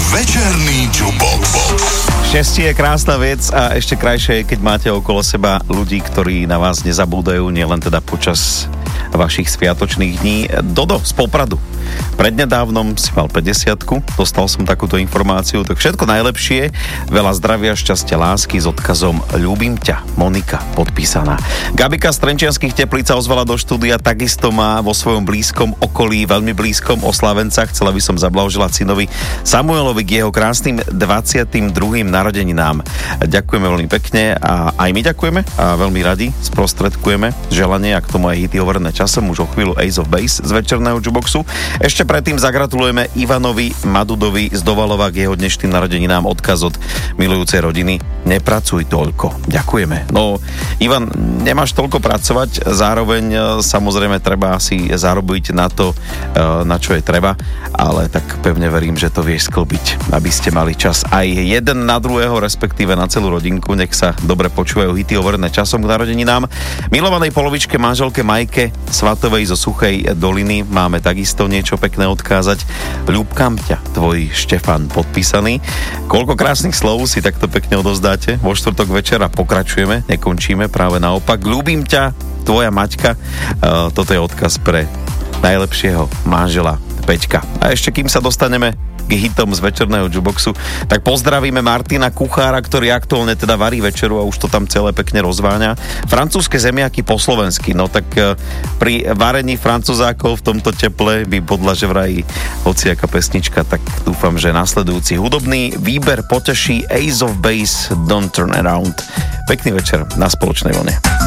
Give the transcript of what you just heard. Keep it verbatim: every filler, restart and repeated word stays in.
Večerný Jukebox. Šťastie je krásna vec a ešte krajšie je, keď máte okolo seba ľudí, ktorí na vás nezabúdajú, nielen teda počas vašich sviatočných dní. Dodo z Popradu. Prednedávnom si mal päťdesiatku, dostal som takúto informáciu, tak všetko najlepšie, veľa zdravia, šťastia, lásky s odkazom ľúbim ťa, Monika, podpísaná. Gabika z Trenčianskych Teplíc sa ozvala do štúdia, takisto má vo svojom blízkom okolí, veľmi blízkom oslavenca, chcela by som zablahoželať synovi Samuelovi k jeho krásnym dvadsiatym druhým narodeninám. Ďakujeme veľmi pekne a aj my ďakujeme a veľmi radi sprostredkujeme želanie a k tomu aj hity overené časom, už o chvíľu Ace of Base z večerného Jukeboxu. Ešte predtým zagratulujeme Ivanovi Madudovi z Dovalova k jeho dnešným narodeninám, odkaz od milujúcej rodiny: nepracuj toľko. Ďakujeme. No, Ivan, nemáš toľko pracovať, zároveň samozrejme treba si zarobiť na to, na čo je treba, ale tak pevne verím, že to vieš sklbiť, aby ste mali čas aj jeden na druhého, respektíve na celú rodinku. Nech sa dobre počúvajú hity overené časom k narodeninám. Milovanej polovičke, manželke Majke Svatovej zo Suchej Doliny máme takisto niečo pekné odkázať. Ľúbkam ťa, tvoj Štefan, podpísaný. Koľko krásnych slov si takto pekne odozdáte vo štvrtok večer a pokračujeme, nekončíme, práve naopak. Ľúbim ťa, tvoja Maťka. Uh, toto je odkaz pre najlepšieho manžela Peťka. A ešte kým sa dostaneme k hitom z večerného Jukeboxu, tak pozdravíme Martina, kuchára, ktorý aktuálne teda varí večeru a už to tam celé pekne rozváňa. Francúzske zemiaky po slovensky, no tak pri varení francúzákov v tomto teple by podľa že vraj hociaká pesnička, tak dúfam, že nasledujúci hudobný výber poteší Ace of Base, Don't Turn Around. Pekný večer na Spoločnej vlne.